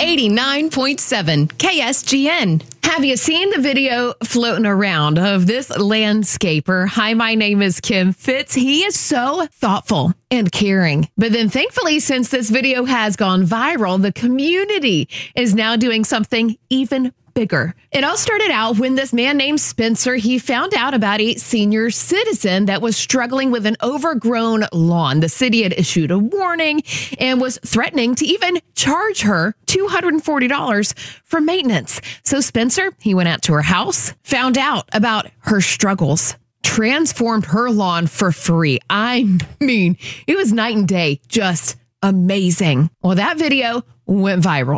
89.7 KSGN. Have you seen the video floating around of this landscaper? Hi, my name is Kim Fitz. He is so thoughtful and caring. But then thankfully, since this video has gone viral, the community is now doing something even bigger. It all started out when this man named Spencer, he found out about a senior citizen that was struggling with an overgrown lawn. The city had issued a warning and was threatening to even charge her $240 for maintenance. So Spencer, he went out to her house, found out about her struggles, transformed her lawn for free. I mean, it was night and day, just amazing. Well, that video went viral.